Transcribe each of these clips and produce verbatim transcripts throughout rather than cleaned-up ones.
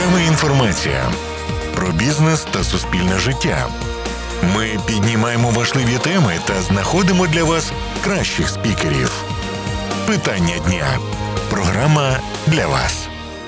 Цікава інформація про бізнес та суспільне життя. Ми піднімаємо важливі теми та знаходимо для вас кращих спікерів. Питання дня. Програма для вас.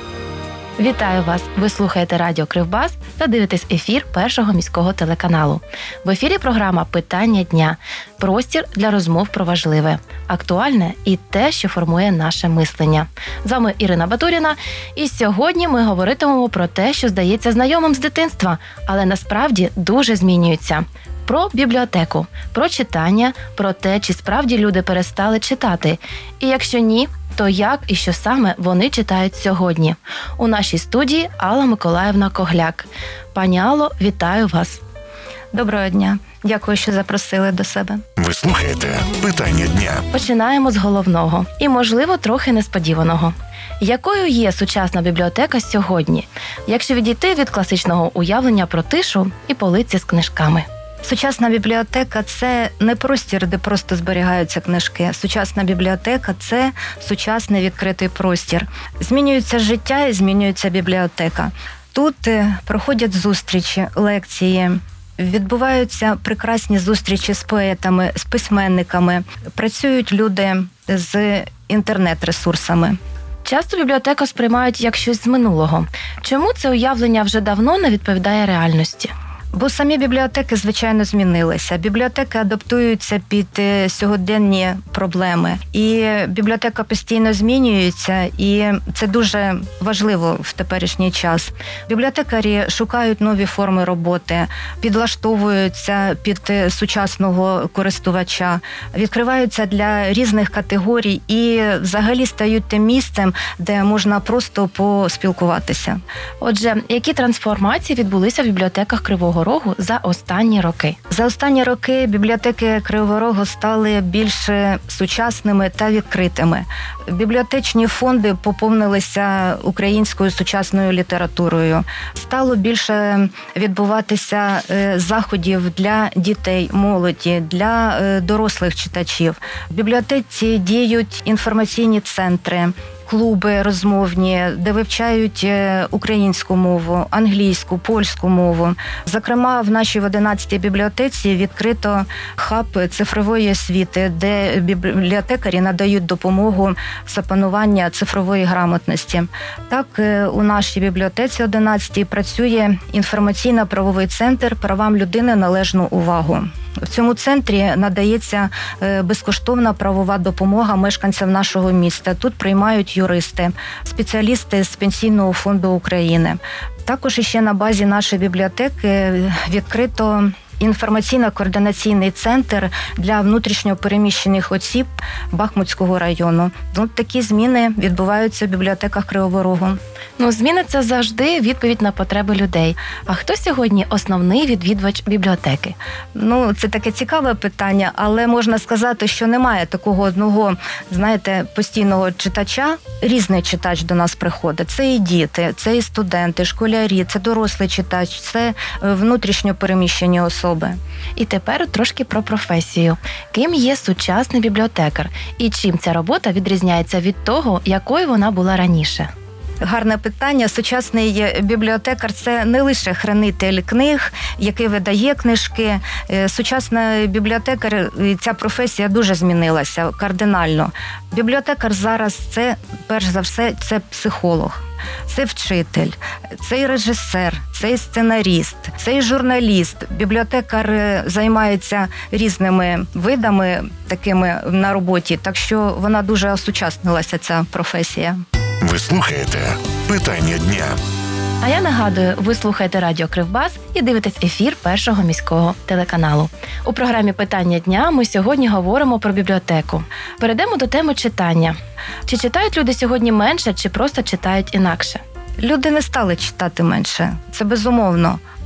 Вітаю вас! Ви слухаєте радіо Кривбас та дивитесь ефір Першого міського телеканалу. В ефірі програма «Питання дня» – простір для розмов про важливе, актуальне і те, що формує наше мислення. З вами Ірина Батуріна, і сьогодні ми говоритимемо про те, що здається знайомим з дитинства, але насправді дуже змінюється. Про бібліотеку, про читання, про те, чи справді люди перестали читати. І якщо ні, то як і що саме вони читають сьогодні? У нашій студії Алла Миколаївна Когляк. Пані Алло, вітаю вас. Доброго дня. Дякую, що запросили до себе. Ви слухаєте «Питання дня». Починаємо з головного і, можливо, трохи несподіваного. Якою є сучасна бібліотека сьогодні, якщо відійти від класичного уявлення про тишу і полиці з книжками? Сучасна бібліотека – це не простір, де просто зберігаються книжки. Сучасна бібліотека – це сучасний відкритий простір. Змінюється життя і змінюється бібліотека. Тут проходять зустрічі, лекції, відбуваються прекрасні зустрічі з поетами, з письменниками, працюють люди з інтернет-ресурсами. Часто бібліотеку сприймають як щось з минулого. Чому це уявлення вже давно не відповідає реальності? Бо самі бібліотеки, звичайно, змінилися. Бібліотеки адаптуються під сьогоденні проблеми. І бібліотека постійно змінюється, і це дуже важливо в теперішній час. Бібліотекарі шукають нові форми роботи, підлаштовуються під сучасного користувача, відкриваються для різних категорій і взагалі стають тим місцем, де можна просто поспілкуватися. Отже, які трансформації відбулися в бібліотеках Кривого Рогу за останні роки? За останні роки бібліотеки Кривого Рогу стали більш сучасними та відкритими. Бібліотечні фонди поповнилися українською сучасною літературою. Стало більше відбуватися заходів для дітей, молоді, для дорослих читачів. В бібліотеці діють інформаційні центри, клуби розмовні, де вивчають українську мову, англійську, польську мову. Зокрема, в нашій одинадцятій бібліотеці відкрито хаб цифрової освіти, де бібліотекарі надають допомогу з опанування цифрової грамотності. Так, у нашій бібліотеці одинадцятій працює інформаційно-правовий центр «Правам людини належну увагу». В цьому центрі надається безкоштовна правова допомога мешканцям нашого міста. Тут приймають юристи, спеціалісти з Пенсійного фонду України. Також іще на базі нашої бібліотеки відкрито інформаційно-координаційний центр для внутрішньопереміщених осіб Бахмутського району. Ну, такі зміни відбуваються в бібліотеках Кривого Рогу. Ну, зміни – це завжди відповідь на потреби людей. А хто сьогодні основний відвідувач бібліотеки? Ну, це таке цікаве питання, але можна сказати, що немає такого одного, знаєте, постійного читача. Різний читач до нас приходить. Це і діти, це і студенти, школярі, це дорослий читач, це внутрішньопереміщені особи. І тепер трошки про професію. Ким є сучасний бібліотекар? І чим ця робота відрізняється від того, якою вона була раніше? Гарне питання. Сучасний бібліотекар – це не лише хранитель книг, який видає книжки. Сучасний бібліотекар, ця професія дуже змінилася кардинально. Бібліотекар зараз – це, перш за все, це психолог. Це вчитель, це і режисер, це і сценаріст, це і журналіст. Бібліотекар займається різними видами такими на роботі, так що вона дуже осучаснилася, ця професія. Ви слухаєте «Питання дня». А я нагадую, ви слухаєте радіо Кривбас і дивитесь ефір Першого міського телеканалу. У програмі «Питання дня» ми сьогодні говоримо про бібліотеку. Перейдемо до теми читання. Чи читають люди сьогодні менше, чи просто читають інакше? Люди не стали читати менше, це безумовно.